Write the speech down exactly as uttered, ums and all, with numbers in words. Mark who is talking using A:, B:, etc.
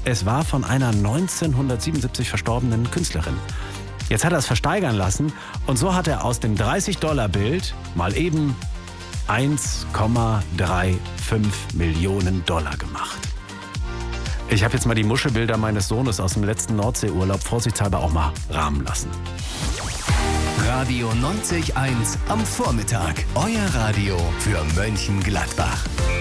A: Es war von einer neunzehnhundertsiebenundsiebzig verstorbenen Künstlerin. Jetzt hat er es versteigern lassen und so hat er aus dem dreißig-Dollar-Bild mal eben eins Komma fünfunddreißig Millionen Dollar gemacht. Ich habe jetzt mal die Muschelbilder meines Sohnes aus dem letzten Nordseeurlaub vorsichtshalber auch mal rahmen lassen.
B: Radio neunzig Komma eins am Vormittag. Euer Radio für Mönchengladbach.